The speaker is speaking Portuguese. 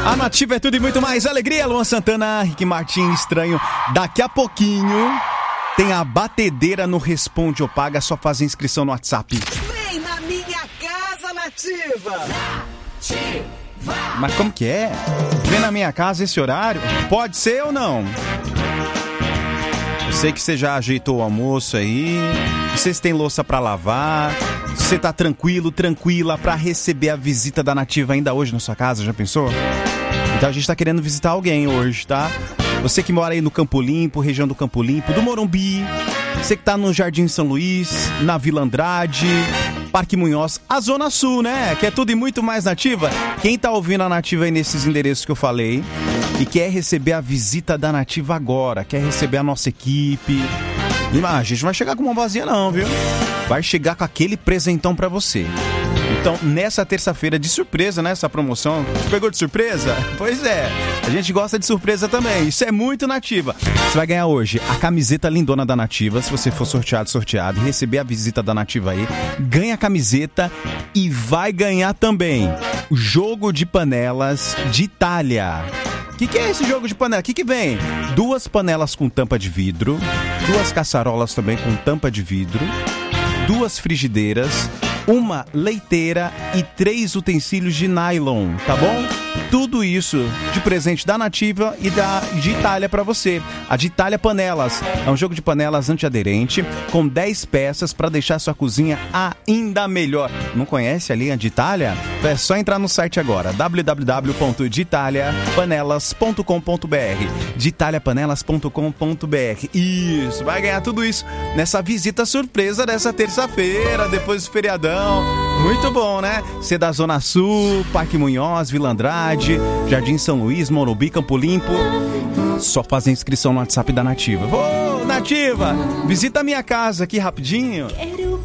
A Nativa é tudo e muito mais alegria. Luan Santana, Rick Martin, Estranho. Daqui a pouquinho tem a batedeira no Responde ou Paga. Só fazer inscrição no WhatsApp. Vem na minha casa, Nativa. Mas como que é? Vem na minha casa esse horário? Pode ser ou não? Eu sei que você já ajeitou o almoço aí. Vocês têm louça pra lavar. Você tá tranquilo, tranquila pra receber a visita da Nativa ainda hoje na sua casa, já pensou? Então a gente tá querendo visitar alguém hoje, tá? Você que mora aí no Campo Limpo, região do Campo Limpo, do Morumbi. Você que tá no Jardim São Luís, na Vila Andrade, Parque Munhoz, a Zona Sul, né? Que é tudo e muito mais Nativa. Quem tá ouvindo a Nativa aí nesses endereços que eu falei e quer receber a visita da Nativa agora, quer receber a nossa equipe... A gente não vai chegar com uma vazia não, viu? Vai chegar com aquele presentão pra você. Então, nessa terça-feira, de surpresa, né? Essa promoção. Pegou de surpresa? Pois é. A gente gosta de surpresa também. Isso é muito Nativa. Você vai ganhar hoje a camiseta lindona da Nativa. Se você for sorteado e receber a visita da Nativa aí, ganha a camiseta e vai ganhar também o jogo de panelas de Itália. O que é esse jogo de panela? O que vem? 2 panelas com tampa de vidro, 2 caçarolas também com tampa de vidro, 2 frigideiras, 1 leiteira e 3 utensílios de nylon, tá bom? Tudo isso de presente da Nativa e de Itália pra você. A de Itália Panelas é um jogo de panelas antiaderente com 10 peças pra deixar sua cozinha ainda melhor. Não conhece a linha de Itália? É só entrar no site agora, www.ditaliapanelas.com.br, ditaliapanelas.com.br. Isso, vai ganhar tudo isso nessa visita surpresa dessa terça-feira, depois do feriadão. Muito bom, né? Você da Zona Sul, Parque Munhoz, Vila Andrade, Jardim São Luís, Morumbi, Campo Limpo. Só fazer inscrição no WhatsApp da Nativa. Ô, Nativa, visita a minha casa aqui rapidinho.